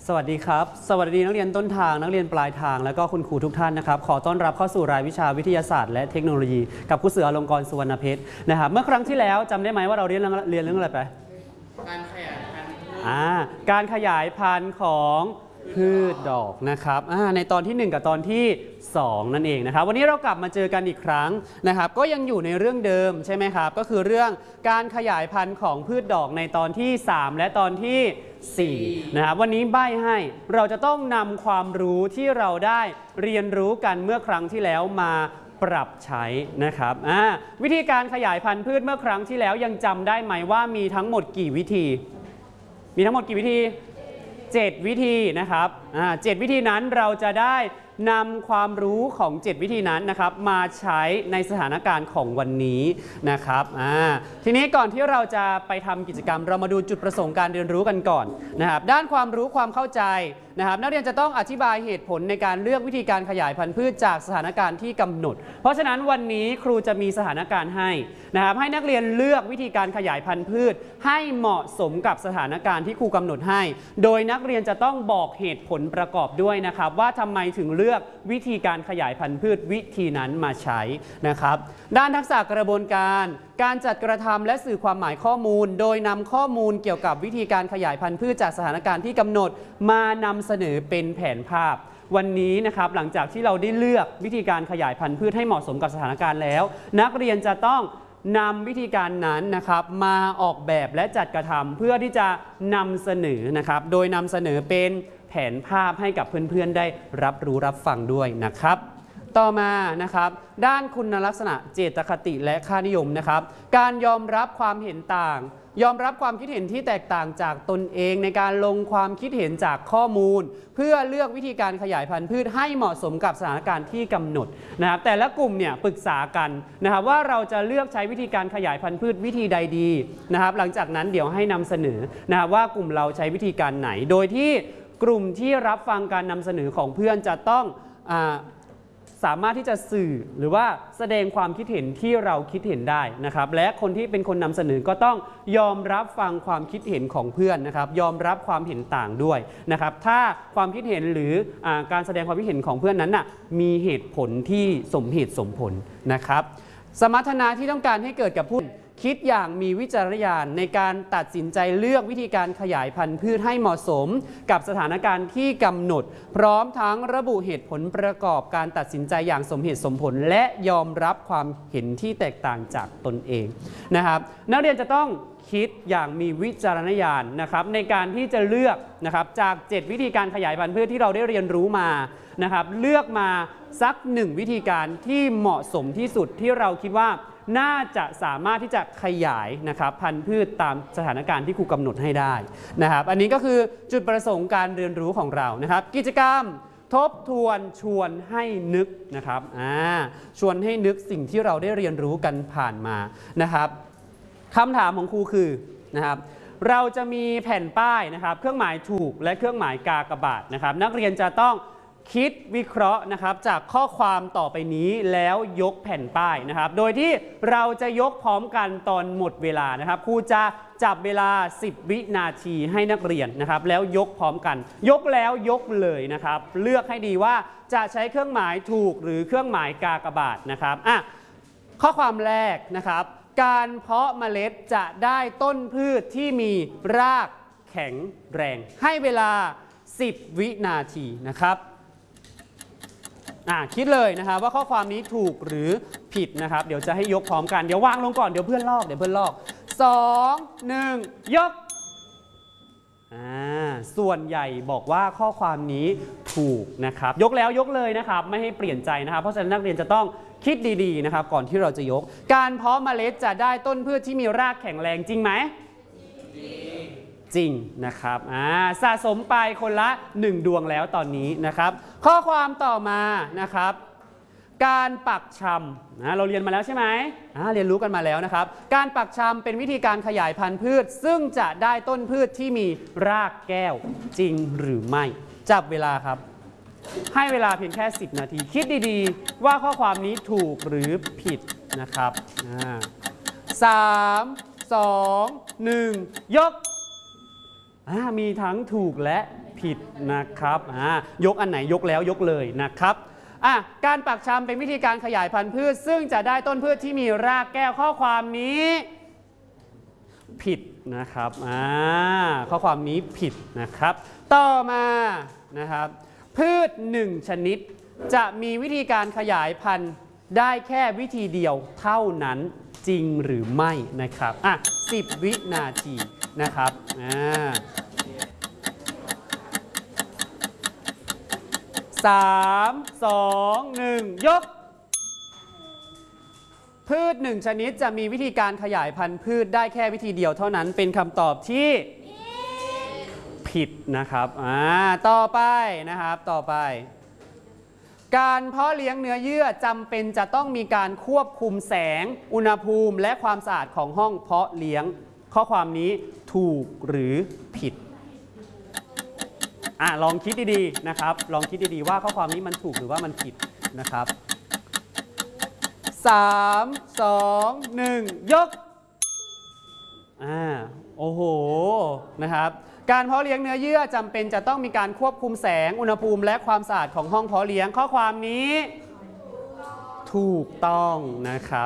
สวัสดีครับสวัสดีนักเรียนต้นทางนักเรียนปลายทางและก็คุณครูทุกท่านนะครับขอต้อนรับเข้าสู่รายวิชาวิทยาศาสตร์และเทคโนโลยีกับครูเสืออลงกรณ์สุวรรณเพชรนะครับเมื่อครั้งที่แล้วจำได้ไหมว่าเราเรียนเรื่องอะไรไปการขยายพันธุ์การขยายพันธุ์ของพืชดอกนะครับในตอนที่1กับตอนที่2นั่นเองนะครับวันนี้เรากลับมาเจอกันอีกครั้งนะครับก็ยังอยู่ในเรื่องเดิมใช่ไหมครับก็คือเรื่องการขยายพันธุ์ของพืชดอกในตอนที่3และตอนที่4นะครับวันนี้ใบ้ให้เราจะต้องนำความรู้ที่เราได้เรียนรู้กันเมื่อครั้งที่แล้วมาปรับใช้นะครับวิธีการขยายพันธุ์พืชเมื่อครั้งที่แล้วยังจำได้ไหมว่ามีทั้งหมดกี่วิธีมีทั้งหมดกี่วิธี7 วิธีนะครับ7 วิธีนั้นเราจะได้นำความรู้ของ7 วิธีนั้นนะครับมาใช้ในสถานการณ์ของวันนี้นะครับทีนี้ก่อนที่เราจะไปทำกิจกรรมเรามาดูจุดประสงค์การเรียนรู้กันก่อนนะครับด้านความรู้ความเข้าใจนะครับนักเรียนจะต้องอธิบายเหตุผลในการเลือกวิธีการขยายพันธุ์พืชจากสถานการณ์ที่กำหนดเพราะฉะนั้นวันนี้ครูจะมีสถานการณ์ให้นะครับให้นักเรียนเลือกวิธีการขยายพันธุ์พืชให้เหมาะสมกับสถานการณ์ที่ครูกำหนดให้โดยนักเรียนจะต้องบอกเหตุผลประกอบด้วยนะครับว่าทำไมถึงเลือกวิธีการขยายพันธุ์พืชวิธีนั้นมาใช้นะครับด้านทักษะกระบวนการการจัดกระทำและสื่อความหมายข้อมูลโดยนำข้อมูลเกี่ยวกับวิธีการขยายพันธุ์พืชจากสถานการณ์ที่กำหนดมานำเสนอเป็นแผนภาพวันนี้นะครับหลังจากที่เราได้เลือกวิธีการขยายพันธุ์พืชให้เหมาะสมกับสถานการณ์แล้วนักเรียนจะต้องนำวิธีการนั้นนะครับมาออกแบบและจัดกระทำเพื่อที่จะนำเสนอนะครับโดยนำเสนอเป็นแผนภาพให้กับเพื่อนๆได้รับรู้รับฟังด้วยนะครับต่อมานะครับด้านคุณลักษณะเจตคติและค่านิยมนะครับการยอมรับความเห็นต่างยอมรับความคิดเห็นที่แตกต่างจากตนเองในการลงความคิดเห็นจากข้อมูลเพื่อเลือกวิธีการขยายพันธุ์พืชให้เหมาะสมกับสถานการณ์ที่กำหนดนะครับแต่ละกลุ่มเนี่ยปรึกษากันนะครับว่าเราจะเลือกใช้วิธีการขยายพันธุ์พืชวิธีใดดีนะครับหลังจากนั้นเดี๋ยวให้นำเสนอนะครับว่ากลุ่มเราใช้วิธีการไหนโดยที่กลุ่มที่รับฟังการนำเสนอของเพื่อนจะต้องสามารถที่จะสื่อหรือว่าแสดงความคิดเห็นที่เราคิดเห็นได้นะครับและคนที่เป็นคนนำเสนอก็ต้องยอมรับฟังความคิดเห็นของเพื่อนนะครับยอมรับความเห็นต่างด้วยนะครับถ้าความคิดเห็นหรือการแสดงความคิดเห็นของเพื่อนนั้นมีเหตุผลที่สมเหตุสมผลนะครับสมรรถนะที่ต้องการให้เกิดกับผู้คิดอย่างมีวิจารณญาณในการตัดสินใจเลือกวิธีการขยายพันธุ์พืชให้เหมาะสมกับสถานการณ์ที่กำหนดพร้อมทั้งระบุเหตุผลประกอบการตัดสินใจอย่างสมเหตุสมผลและยอมรับความเห็นที่แตกต่างจากตนเองนะครับนักเรียนจะต้องคิดอย่างมีวิจารณญาณนะครับในการที่จะเลือกนะครับจาก7 วิธีการขยายพันธุ์พืชที่เราได้เรียนรู้มานะครับเลือกมาสัก1 วิธีการที่เหมาะสมที่สุดที่เราคิดว่าน่าจะสามารถที่จะขยายนะครับพันธุ์พืชตามสถานการณ์ที่ครูกำหนดให้ได้นะครับอันนี้ก็คือจุดประสงค์การเรียนรู้ของเรานะครับกิจกรรมทบทวนชวนให้นึกนะครับชวนให้นึกสิ่งที่เราได้เรียนรู้กันผ่านมานะครับคำถามของครูคือนะครับเราจะมีแผ่นป้ายนะครับเครื่องหมายถูกและเครื่องหมายกากบาทนะครับนักเรียนจะต้องคิดวิเคราะห์นะครับจากข้อความต่อไปนี้แล้วยกแผ่นป้ายนะครับโดยที่เราจะยกพร้อมกันตอนหมดเวลานะครับครูจะจับเวลา10 วินาทีให้นักเรียนนะครับแล้วยกพร้อมกันยกแล้วยกเลยนะครับเลือกให้ดีว่าจะใช้เครื่องหมายถูกหรือเครื่องหมายกากบาทนะครับข้อความแรกนะครับการเพาะเมล็ดจะได้ต้นพืชที่มีรากแข็งแรงให้เวลา10 วินาทีนะครับคิดเลยนะครับว่าข้อความนี้ถูกหรือผิดนะครับเดี๋ยวจะให้ยกพร้อมกันเดี๋ยววางลงก่อนเดี๋ยวเพื่อนลอก2 1ยกส่วนใหญ่บอกว่าข้อความนี้ถูกนะครับยกแล้วยกเลยนะครับไม่ให้เปลี่ยนใจนะครับเพราะฉะนั้นนักเรียนจะต้องคิดดีๆนะครับก่อนที่เราจะยกการเพาะเมล็ดจะได้ต้นพืชที่มีรากแข็งแรงจริงไหมจริงนะครับสะสมไปคนละ1 ดวงแล้วตอนนี้นะครับข้อความต่อมานะครับการปักชำเราเรียนมาแล้วใช่ไหมเรียนรู้กันมาแล้วนะครับการปักชำเป็นวิธีการขยายพันธุ์พืชซึ่งจะได้ต้นพืชที่มีรากแก้วจริงหรือไม่จับเวลาครับให้เวลาเพียงแค่10 นาทีคิดดีๆว่าข้อความนี้ถูกหรือผิดนะครับ3 2 1ยกมีทั้งถูกและผผิดนะครับยกอันไหนยกแล้วยกเลยนะครับการปักชำเป็นวิธีการขยายพันธุ์พืชซึ่งจะได้ต้นพืชที่มีรากแก้วข้อความนี้ผิดนะครับข้อความนี้ผิดนะครับต่อมานะครับพืช1ชนิดจะมีวิธีการขยายพันธุ์ได้แค่วิธีเดียวเท่านั้นจริงหรือไม่นะครับ10 วินาทีนะครับ3 2 1 ยกพืช1ชนิดจะมีวิธีการขยายพันธุ์พืชได้แค่วิธีเดียวเท่านั้นเป็นคำตอบที่ผิดนะครับต่อไปนะครับต่อไปการเพาะเลี้ยงเนื้อเยื่อจำเป็นจะต้องมีการควบคุมแสงอุณหภูมิและความสะอาดของห้องเพาะเลี้ยงข้อความนี้ถูกหรือผิดลองคิดดีๆนะครับลองคิดดีๆว่าข้อความนี้มันถูกหรือว่ามันผิดนะครับ3 2 1 ยกโอ้โหนะครับการเพาะเลี้ยงเนื้อเยื่อจำเป็นจะต้องมีการควบคุมแสงอุณหภูมิและความสะอาดของห้องเพาะเลี้ยงข้อความนี้ถูกต้องนะครับ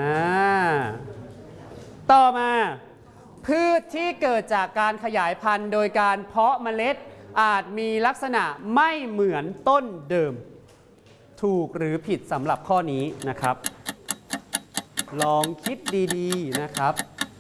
ต่อมาพืชที่เกิดจากการขยายพันธุ์โดยการเพาะเมล็ดอาจมีลักษณะไม่เหมือนต้นเดิมถูกหรือผิดสำหรับข้อนี้นะครับลองคิดดีๆนะครับ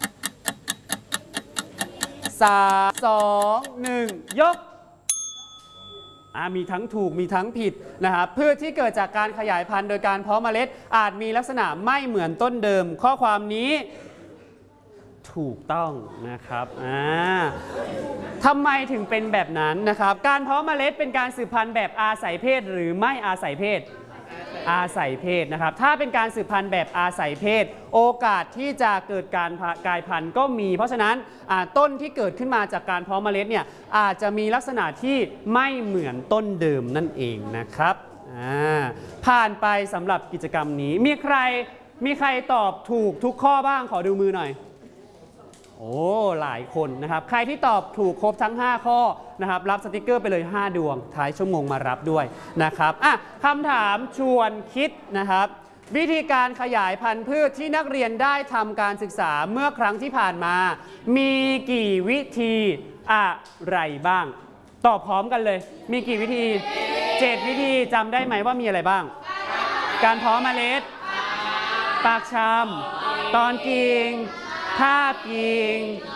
3 2 1 ยกมีทั้งถูกมีทั้งผิดนะครับพืชที่เกิดจากการขยายพันธุ์โดยการเพาะเมล็ดอาจมีลักษณะไม่เหมือนต้นเดิมข้อความนี้ถูกต้องนะครับทำไมถึงเป็นแบบนั้นนะครับการเพาะเมล็ดเป็นการสืบพันธุ์แบบอาศัยเพศหรือไม่อาศัยเพศอาศัยเพศนะครับถ้าเป็นการสืบพันธุ์แบบอาศัยเพศโอกาสที่จะเกิดการกลายพันธุ์ก็มีเพราะฉะนั้นต้นที่เกิดขึ้นมาจากการเพาะเมล็ดเนี่ยอาจจะมีลักษณะที่ไม่เหมือนต้นเดิมนั่นเองนะครับผ่านไปสำหรับกิจกรรมนี้มีใครตอบถูกทุกข้อบ้างขอดูมือหน่อยโอ้หลายคนนะครับใครที่ตอบถูกครบทั้ง5ข้อนะครับรับสติกเกอร์ไปเลย5ดวงท้ายชั่วโมงมารับด้วยนะครับคำถามชวนคิดนะครับวิธีการขยายพันธุ์พืชที่นักเรียนได้ทำการศึกษาเมื่อครั้งที่ผ่านมามีกี่วิธีอะไรบ้างตอบพร้อมกันเลยมีกี่วิธี7วิธีจำได้ไหมว่ามีอะไรบ้างการเพาะเมล็ดปากชำตอนกิ่งทาบกิ่ง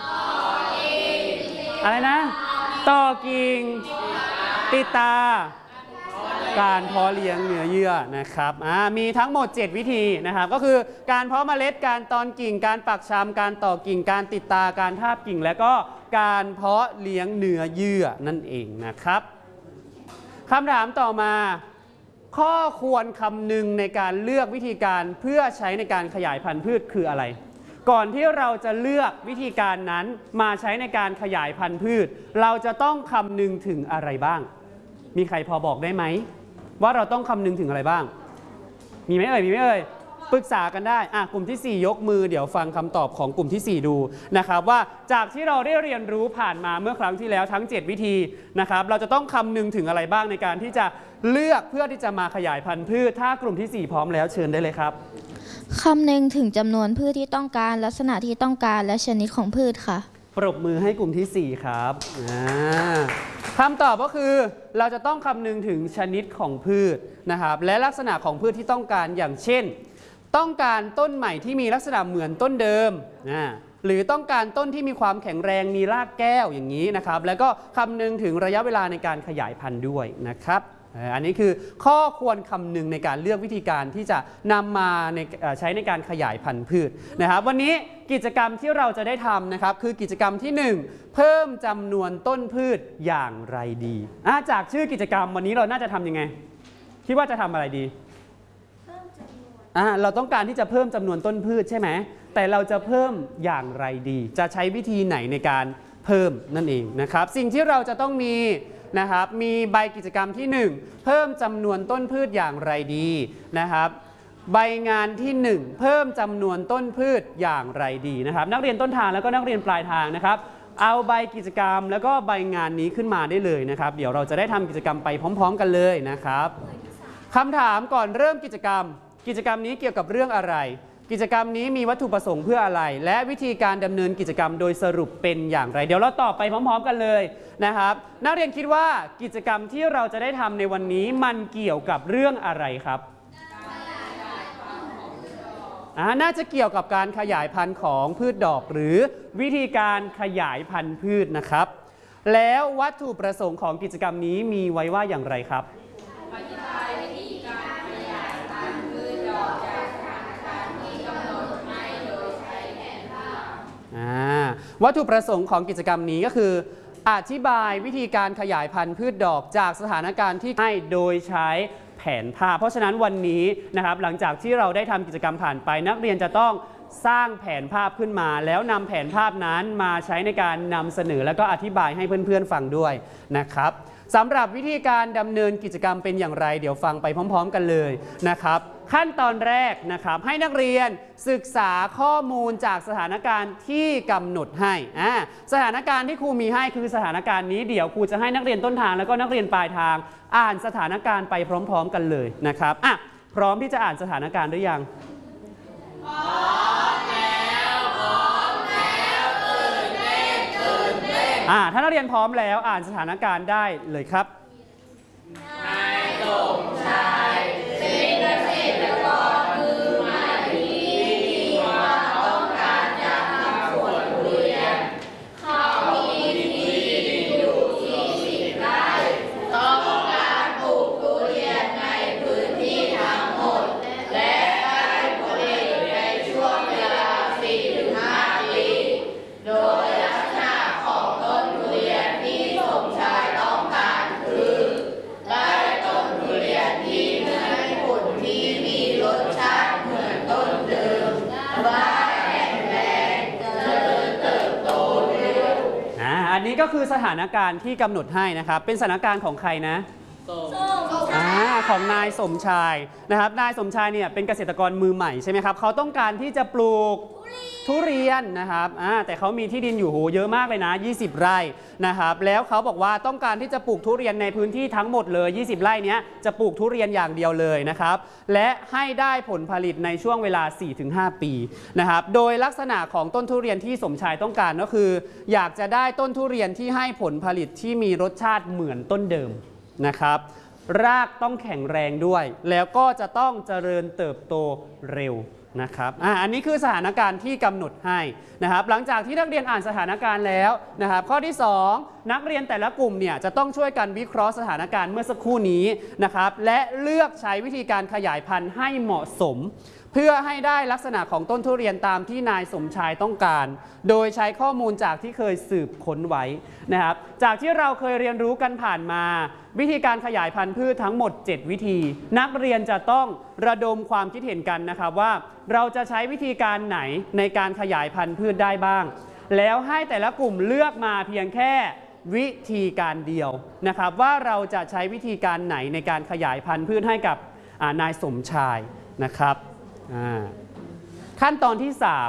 อะไรนะต่อกิ่งติดตาการเพาะเลี้ยงเนื้อเยื่อนะครับมีทั้งหมด7วิธีนะครับก็คือการเพาะเมล็ดการตอนกิ่งการปักชำการต่อกิ่งการติดตาการทาบกิ่งและก็การเพาะเลี้ยงเนื้อเยื่อนั่นเองนะครับคำถามต่อมาข้อควรคำนึงในการเลือกวิธีการเพื่อใช้ในการขยายพันธุ์พืชคืออะไรก่อนที่เราจะเลือกวิธีการนั้นมาใช้ในการขยายพันธุ์พืชเราจะต้องคำนึงถึงอะไรบ้างมีใครพอบอกได้ไหมว่าเราต้องคำนึงถึงอะไรบ้างมีไหมเอ่ยปรึกษากันได้กลุ่มที่4ยกมือเดี๋ยวฟังคำตอบของกลุ่มที่4ดูนะครับว่าจากที่เราได้เรียนรู้ผ่านมาเมื่อครั้งที่แล้วทั้ง7วิธีนะครับเราจะต้องคำนึงถึงอะไรบ้างในการที่จะเลือกเพื่อที่จะมาขยายพันธุ์พืชถ้ากลุ่มที่4พร้อมแล้วเชิญได้เลยครับคำนึงถึงจำนวนพืชที่ต้องการลักษณะที่ต้องการและชนิดของพืชค่ะปรบมือให้กลุ่มที่4ครับคำตอบก็คือเราจะต้องคำนึงถึงชนิดของพืชนะครับและลักษณะของพืชที่ต้องการอย่างเช่นต้องการต้นใหม่ที่มีลักษณะเหมือนต้นเดิมหรือต้องการต้นที่มีความแข็งแรงมีรากแก้วอย่างนี้นะครับแล้วก็คำนึงถึงระยะเวลาในการขยายพันธุ์ด้วยนะครับอันนี้คือข้อควรคำนึงในการเลือกวิธีการที่จะนำมาใช้ในการขยายพันธุ์พืชนะครับวันนี้กิจกรรมที่เราจะได้ทำนะครับคือกิจกรรมที่1เพิ่มจำนวนต้นพืชอย่างไรดีจากชื่อกิจกรรมวันนี้เราน่าจะทำยังไงคิดว่าจะทำอะไรดีเราต้องการที่จะเพิ่มจำนวนต้นพืชใช่ไหมแต่เราจะเพิ่มอย่างไรดีจะใช้วิธีไหนในการเพิ่มนั่นเองนะครับสิ่งที่เราจะต้องมีนะครับมีใบกิจกรรมที่1เพิ่มจำนวนต้นพืชอย่างไรดีนะครับใบงานที่1เพิ่มจำนวนต้นพืชอย่างไรดีนะครับนักเรียนต้นทางแล้วก็นักเรียนปลายทางนะครับเอาใบกิจกรรมแล้วก็ใบงานนี้ขึ้นมาได้เลยนะครับเดี๋ยวเราจะได้ทำกิจกรรมไปพร้อมๆกันเลยนะครับคำถามก่อนเริ่มกิจกรรมนี้เกี่ยวกับเรื่องอะไรกิจกรรมนี้มีวัตถุประสงค์เพื่ออะไรและวิธีการดำเนินกิจกรรมโดยสรุปเป็นอย่างไรเดี๋ยวเราตอบไปพร้อมๆกันเลยนะครับนักเรียนคิดว่ากิจกรรมที่เราจะได้ทำในวันนี้มันเกี่ยวกับเรื่องอะไรครับน่าจะเกี่ยวกับการขยายพันธุ์ของพืชดอกหรือวิธีการขยายพันธุ์พืชนะครับแล้ววัตถุประสงค์ของกิจกรรมนี้มีไว้ว่าอย่างไรครับอธิบายวิธีการขยายพันธุ์พืชดอกจากสถานการณ์ที่กำหนดให้โดยใช้แผนภาพวัตถุประสงค์ของกิจกรรมนี้ก็คืออธิบายวิธีการขยายพันธุ์พืชดอกจากสถานการณ์ที่ให้โดยใช้แผนภาพเพราะฉะนั้นวันนี้นะครับหลังจากที่เราได้ทำกิจกรรมผ่านไปนักเรียนจะต้องสร้างแผนภาพขึ้นมาแล้วนำแผนภาพนั้นมาใช้ในการนำเสนอแล้วก็อธิบายให้เพื่อนๆฟังด้วยนะครับสำหรับวิธีการดำเนินกิจกรรมเป็นอย่างไรเดี๋ยวฟังไปพร้อมๆกันเลยนะครับขั้นตอนแรกนะครับให้นักเรียนศึกษาข้อมูลจากสถานการณ์ที่กำหนดให้สถานการณ์ที่ครูมีให้คือสถานการณ์นี้เดี๋ยวครูจะให้นักเรียนต้นทางแล้วก็นักเรียนปลายทางอ่านสถานการณ์ไปพร้อมๆกันเลยนะครับพร้อมที่จะอ่านสถานการณ์หรือยังพร้อมแล้วตื่นเต้นถ้านักเรียนพร้อมแล้วอ่านสถานการณ์ได้เลยครับนายสมชายเป็นเกษตรกรมือใหม่ที่มีความต้องการจะทำสวนทุเรียนเขามีที่ดินอยู่40 ไร่ต้องการปลูกทุเรียนในพื้นที่ทั้งหมดและได้ผลผลิตในช่วงเวลา 4-5 ปีโดยลักษณะของต้นทุเรียนที่สมชายต้องการคือได้ต้นทุเรียนที่ให้ผลที่มีรสชาติเหมือนต้นเดิมว่าแข็งแรงเจริญเติบโตเร็วอันนี้ก็คือสถานการณ์ที่กำหนดให้นะครับเป็นสถานการณ์ของใครนะของนายสมชายนะครับนายสมชายเนี่ยเป็นเกษตรกรมือใหม่ใช่ไหมครับเขาต้องการที่จะปลูกทุเรียนนะครับแต่เขามีที่ดินอยู่เยอะมากเลยนะ20 ไร่นะครับแล้วเขาบอกว่าต้องการที่จะปลูกทุเรียนในพื้นที่ทั้งหมดเลย20 ไร่นี้จะปลูกทุเรียนอย่างเดียวเลยนะครับและให้ได้ผลผลิตในช่วงเวลา 4-5 ปีนะครับโดยลักษณะของต้นทุเรียนที่สมชายต้องการก็คืออยากจะได้ต้นทุเรียนที่ให้ผลผลิตที่มีรสชาติเหมือนต้นเดิมนะครับรากต้องแข็งแรงด้วยแล้วก็จะต้องเจริญเติบโตเร็วนะครับอันนี้คือสถานการณ์ที่กำหนดให้นะครับหลังจากที่นักเรียนอ่านสถานการณ์แล้วนะครับข้อที่2นักเรียนแต่ละกลุ่มเนี่ยจะต้องช่วยกันวิเคราะห์สถานการณ์เมื่อสักครู่นี้นะครับและเลือกใช้วิธีการขยายพันธุ์ให้เหมาะสมเพื่อให้ได้ลักษณะของต้นทุเรียนตามที่นายสมชายต้องการโดยใช้ข้อมูลจากที่เคยสืบค้นไว้นะครับจากที่เราเคยเรียนรู้กันผ่านมาวิธีการขยายพันธุ์พืชทั้งหมด7วิธีนักเรียนจะต้องระดมความคิดเห็นกันนะครับว่าเราจะใช้วิธีการไหนในการขยายพันธุ์พืชได้บ้างแล้วให้แต่ละกลุ่มเลือกมาเพียงแค่วิธีการเดียวนะครับว่าเราจะใช้วิธีการไหนในการขยายพันธุ์พืชให้กับนายสมชายนะครับขั้นตอนที่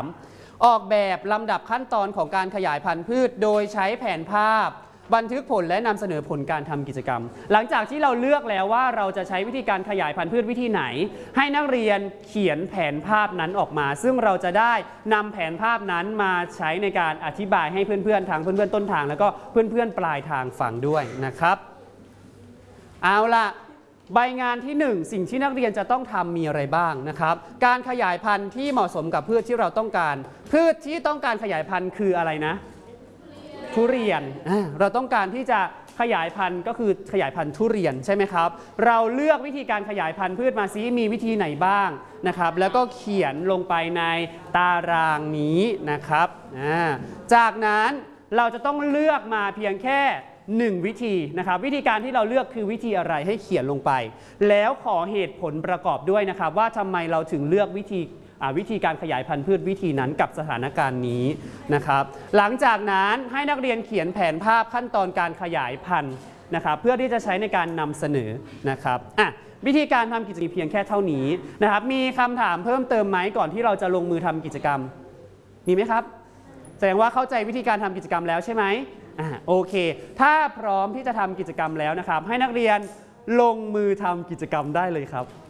3ออกแบบลำดับขั้นตอนของการขยายพันธุ์พืชโดยใช้แผนภาพบันทึกผลและนำเสนอผลการทำกิจกรรมหลังจากที่เราเลือกแล้วว่าเราจะใช้วิธีการขยายพันธุ์พืชวิธีไหนให้นักเรียนเขียนแผนภาพนั้นออกมาซึ่งเราจะได้นำแผนภาพนั้นมาใช้ในการอธิบายให้เพื่อนๆทั้งเพื่อนๆต้นทางแล้วก็เพื่อนๆปลายทางฟังด้วยนะครับเอาล่ะใบงานที่1สิ่งที่นักเรียนจะต้องทำมีอะไรบ้างนะครับการขยายพันธุ์ที่เหมาะสมกับพืชที่เราต้องการพืชที่ต้องการขยายพันธุ์คืออะไรนะทุเรียนเราต้องการที่จะขยายพันธุ์ก็คือขยายพันธุ์ทุเรียนใช่ไหมครับเราเลือกวิธีการขยายพันธุ์พืชมาซิมีวิธีไหนบ้างนะครับแล้วก็เขียนลงไปในตารางนี้นะครับจากนั้นเราจะต้องเลือกมาเพียงแค่1วิธีนะครับวิธีการที่เราเลือกคือวิธีอะไรให้เขียนลงไปแล้วขอเหตุผลประกอบด้วยนะครับว่าทำไมเราถึงเลือกวิธีการขยายพันธุ์พืชวิธีนั้นกับสถานการณ์นี้นะครับหลังจากนั้นให้นักเรียนเขียนแผนภาพขั้นตอนการขยายพันธุ์นะครับเพื่อที่จะใช้ในการนำเสนอนะครับวิธีการทำกิจกรรมเพียงแค่เท่านี้นะครับมีคำถามเพิ่มเติมไหมก่อนที่เราจะลงมือทำกิจกรรมมีไหมครับแสดงว่าเข้าใจวิธีการทำกิจกรรมแล้วใช่ไหมโอเค ถ้าพร้อมที่จะทำกิจกรรมแล้วนะครับให้นักเรียนลงมือทำกิจกรรมได้เลยครับ